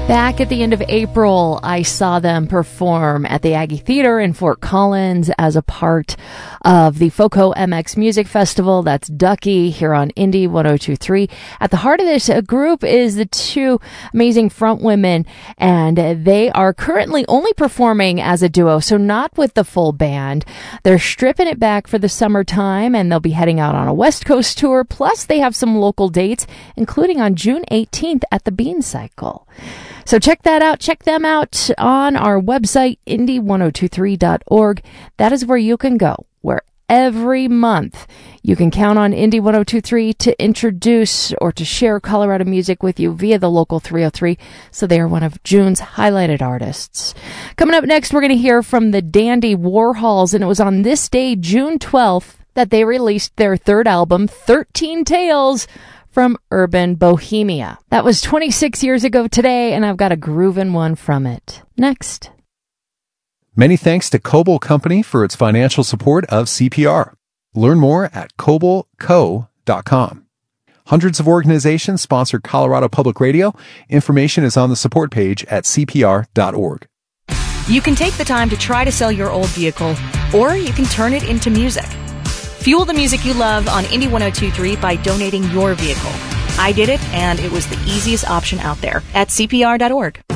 Back at the end of April, I saw them perform at the Aggie Theater in Fort Collins as a part of the FOCO MX Music Festival. That's Ducky here on Indie 102.3. At the heart of this group is the two amazing front women, and they are currently only performing as a duo, so not with the full band. They're stripping it back for the summertime, and they'll be heading out on a West Coast tour. Plus, they have some local dates, including on June 18th at the Bean Cycle. So check that out. Check them out on our website, indie1023.org. That is where you can go, where every month you can count on Indie 1023 to introduce or to share Colorado music with you via the local 303. So they are one of June's highlighted artists. Coming up next, we're going to hear from the Dandy Warhols, and it was on this day, June 12th, that they released their third album, 13 Tales from Urban Bohemia. That was 26 years ago today, and I've got a groovin' one from it. Next. Many thanks to Coble Company for its financial support of CPR. Learn more at cobleco.com. Hundreds of organizations sponsor Colorado Public Radio. Information is on the support page at cpr.org. You can take the time to try to sell your old vehicle, or you can turn it into music. Fuel the music you love on Indie 102.3 by donating your vehicle. I did it, and it was the easiest option out there at cpr.org.